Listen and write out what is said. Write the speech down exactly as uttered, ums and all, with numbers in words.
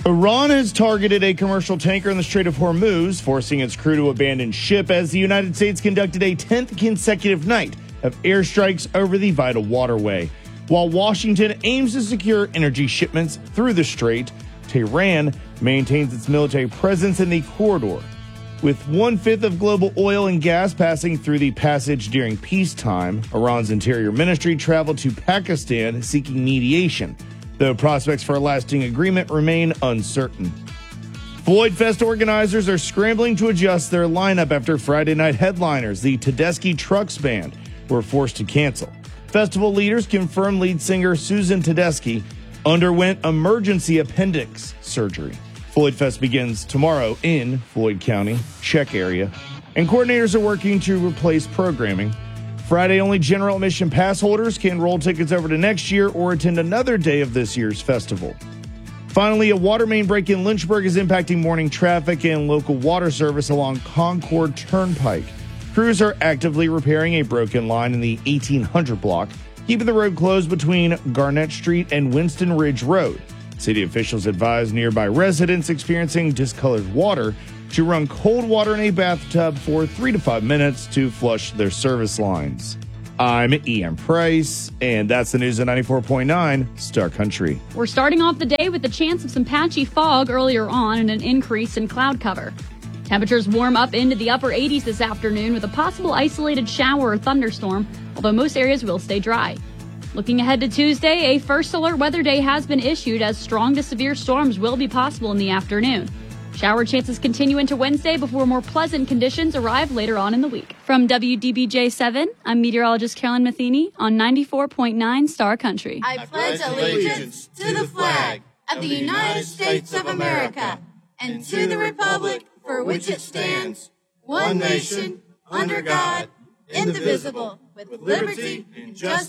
Iran has targeted a commercial tanker in the Strait of Hormuz, forcing its crew to abandon ship as the United States conducted a tenth consecutive night of airstrikes over the vital waterway. While Washington aims to secure energy shipments through the strait, Tehran maintains its military presence in the corridor. With one-fifth of global oil and gas passing through the passage during peacetime, Iran's interior ministry traveled to Pakistan seeking mediation, though prospects for a lasting agreement remain uncertain. Floyd Fest organizers are scrambling to adjust their lineup after Friday night headliners, the Tedeschi Trucks Band, were forced to cancel. Festival leaders confirmed lead singer Susan Tedeschi underwent emergency appendix surgery. Floyd Fest begins tomorrow in Floyd County, Czech area, and coordinators are working to replace programming. Friday, only general admission pass holders can roll tickets over to next year or attend another day of this year's festival. Finally, a water main break in Lynchburg is impacting morning traffic and local water service along Concord Turnpike. Crews are actively repairing a broken line in the eighteen hundred block, keeping the road closed between Garnett Street and Winston Ridge Road. City officials advise nearby residents experiencing discolored water to run cold water in a bathtub for three to five minutes to flush their service lines. I'm Ian Price, and that's the news at ninety-four point nine Star Country. We're starting off the day with a chance of some patchy fog earlier on and an increase in cloud cover. Temperatures warm up into the upper eighties this afternoon with a possible isolated shower or thunderstorm, although most areas will stay dry. Looking ahead to Tuesday, a first alert weather day has been issued as strong to severe storms will be possible in the afternoon. Shower chances continue into Wednesday before more pleasant conditions arrive later on in the week. From W D B J seven, I'm meteorologist Carolyn Matheny on ninety-four point nine Star Country. I pledge allegiance to the flag of the United States of America and to the republic for which it stands, one nation, under God, indivisible, with liberty and justice.